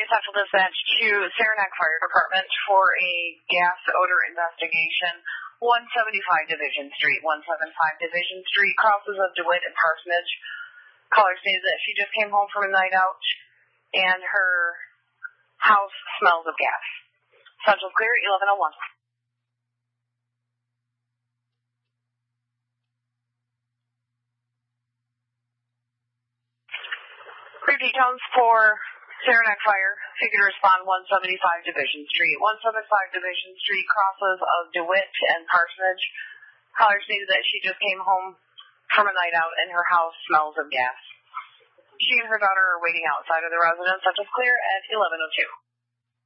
Central Dispatch to Saranac Fire Department for a gas odor investigation. 175 Division Street. 175 Division Street crosses of DeWitt and Parsonage. Caller stated that she just came home from a night out and her house smells of gas. Central clear, 1101. Clear details for Saranac Fire. Figure to respond 175 Division Street. 175 Division Street crosses of DeWitt and Parsonage. Caller stated that she just came home from a night out and her house smells of gas. She and her daughter are waiting outside of the residence. Central clear at 1102.